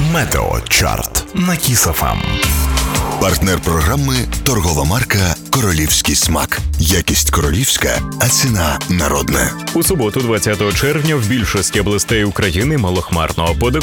Метео Чарт на Kiss FM. Партнер програми – торгова марка «Королівський смак». Якість королівська, а ціна народна. У суботу, 20 червня, в більшості областей України малохмарно. По